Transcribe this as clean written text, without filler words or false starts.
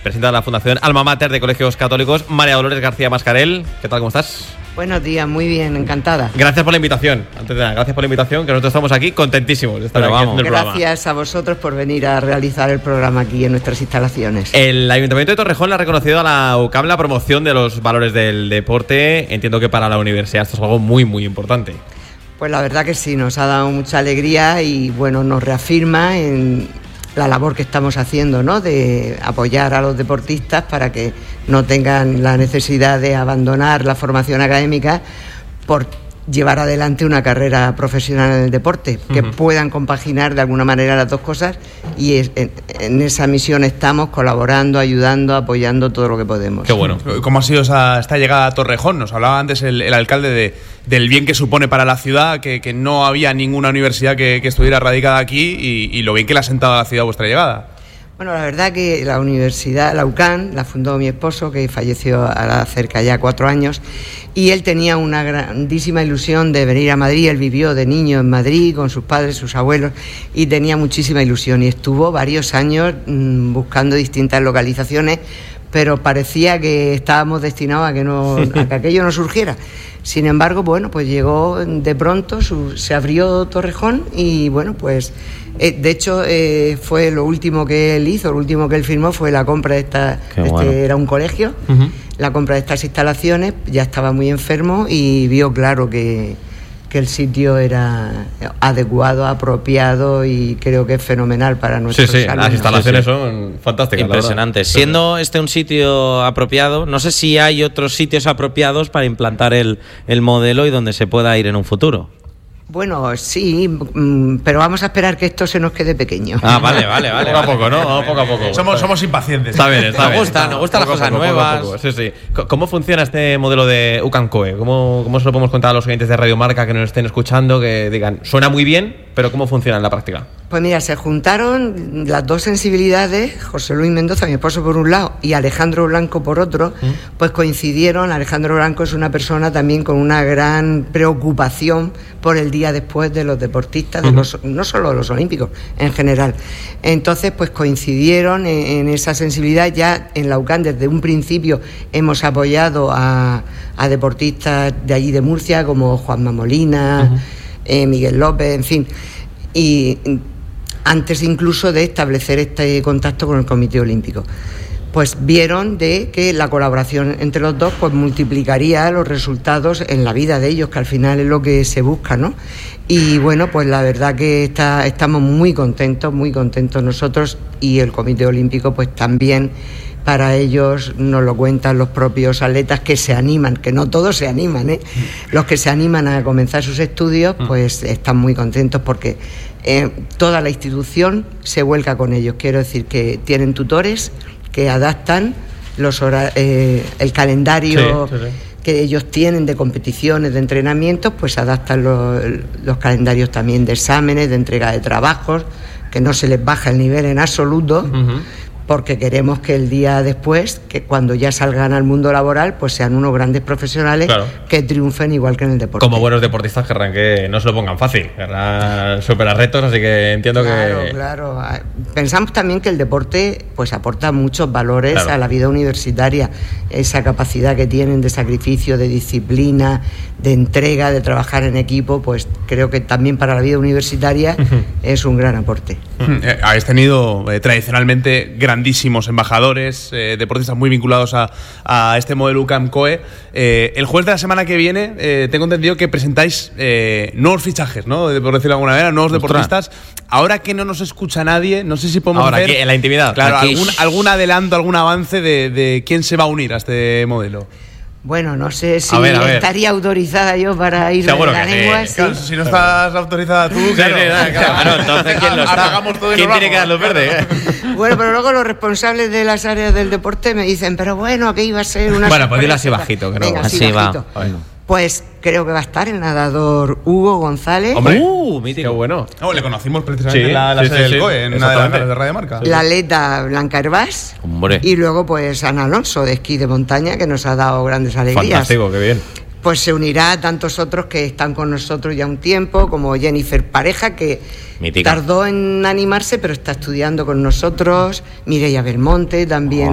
presidenta de la Fundación Alma Mater de Colegios Católicos, María Dolores García Mascarell. ¿Qué tal, cómo estás? Buenos días, muy bien, encantada. Gracias por la invitación. Antes de nada, gracias por la invitación, que nosotros estamos aquí contentísimos de estar aquí haciendo el programa. Gracias a vosotros por venir a realizar el programa aquí en nuestras instalaciones. El Ayuntamiento de Torrejón le ha reconocido a la UCAM la promoción de los valores del deporte. Entiendo que para la universidad esto es algo muy, muy importante. Pues la verdad que sí, nos ha dado mucha alegría y bueno, nos reafirma en la labor que estamos haciendo, ¿no? De apoyar a los deportistas para que no tengan la necesidad de abandonar la formación académica por llevar adelante una carrera profesional en el deporte, que puedan compaginar de alguna manera las dos cosas, y en esa misión estamos colaborando, ayudando, apoyando todo lo que podemos. Qué bueno. ¿Cómo ha sido esta llegada a Torrejón? Nos hablaba antes el alcalde del bien que supone para la ciudad, que no había ninguna universidad que estuviera radicada aquí y lo bien que le ha sentado a la ciudad vuestra llegada. Bueno, la verdad que la universidad, la UCAM, la fundó mi esposo, que falleció hace cerca ya 4 años, y él tenía una grandísima ilusión de venir a Madrid. Él vivió de niño en Madrid con sus padres, sus abuelos, y tenía muchísima ilusión, y estuvo varios años buscando distintas localizaciones, pero parecía que estábamos destinados a que aquello no surgiera. Sin embargo, bueno, pues llegó de pronto, se abrió Torrejón y bueno, pues de hecho fue lo último que él hizo, lo último que él firmó fue la compra de era un colegio, la compra de estas instalaciones. Ya estaba muy enfermo y vio claro que el sitio era adecuado, apropiado, y creo que es fenomenal para nuestros alumnos. Las instalaciones son fantásticas. Impresionantes. Siendo este un sitio apropiado, no sé si hay otros sitios apropiados para implantar el modelo y donde se pueda ir en un futuro. Bueno, sí, pero vamos a esperar que esto se nos quede pequeño. Vale. Poco a poco, ¿no? Vamos poco a poco. Somos impacientes. Está bien. Nos gustan las cosas nuevas. Poco. Sí. ¿Cómo funciona este modelo de UCAM COE? ¿Cómo se lo podemos contar a los oyentes de Radio Marca que nos estén escuchando, que digan, suena muy bien, pero ¿cómo funciona en la práctica? Pues mira, se juntaron las dos sensibilidades, José Luis Mendoza, mi esposo por un lado, y Alejandro Blanco por otro, pues coincidieron. Alejandro Blanco es una persona también con una gran preocupación por el día después de los deportistas, no solo de los olímpicos, en general. Entonces, pues coincidieron en esa sensibilidad. Ya en la UCAM desde un principio hemos apoyado a deportistas de allí de Murcia, como Juanma Molina, Miguel López, en fin, y antes incluso de establecer este contacto con el Comité Olímpico, pues vieron de que la colaboración entre los dos pues multiplicaría los resultados en la vida de ellos, que al final es lo que se busca, ¿no? Y bueno, pues la verdad que estamos muy contentos nosotros, y el Comité Olímpico pues también. Para ellos nos lo cuentan los propios atletas que se animan, que no todos se animan, los que se animan a comenzar sus estudios, pues están muy contentos porque toda la institución se vuelca con ellos. Quiero decir que tienen tutores que adaptan el calendario que ellos tienen de competiciones, de entrenamientos, pues adaptan los calendarios también de exámenes, de entrega de trabajos, que no se les baja el nivel en absoluto, porque queremos que el día después, que cuando ya salgan al mundo laboral, pues sean unos grandes profesionales que triunfen igual que en el deporte. Como buenos deportistas querrán que no se lo pongan fácil, querrán superar retos, así que entiendo que... Claro. Pensamos también que el deporte pues aporta muchos valores a la vida universitaria, esa capacidad que tienen de sacrificio, de disciplina, de entrega, de trabajar en equipo, pues creo que también para la vida universitaria es un gran aporte. Habéis tenido tradicionalmente grandísimos embajadores, deportistas muy vinculados a este modelo UCAM COE. El jueves de la semana que viene tengo entendido que presentáis nuevos fichajes, ¿no? Por decirlo de alguna manera, nuevos deportistas. Ahora que no nos escucha nadie, no sé si podemos ver... Ahora, en la intimidad. Claro, algún adelanto, algún avance de quién se va a unir a este modelo. Bueno, no sé si a ver. estaría autorizada yo para ir seguro de la lengua. Sí. Claro, si no estás autorizada tú, claro, entonces ¿quién lo está? ¿Quién tiene que dar luz verde? Bueno, pero luego los responsables de las áreas del deporte me dicen, pero bueno, que iba a ser una... Bueno, pues dilo así bajito. Que no. Venga, así bajito. Va. Bueno. Pues creo que va a estar el nadador Hugo González. Hombre, mítico. qué bueno. Le conocimos precisamente en la sede del COE, en una de las salas de Radio Marca. La atleta Blanca Hervás. Hombre. Y luego pues Ana Alonso, de esquí de montaña, que nos ha dado grandes alegrías. Fantástico, qué bien. Pues se unirá a tantos otros que están con nosotros ya un tiempo, como Jennifer Pareja, que mítica. Tardó en animarse, pero está estudiando con nosotros. Mireia Belmonte también.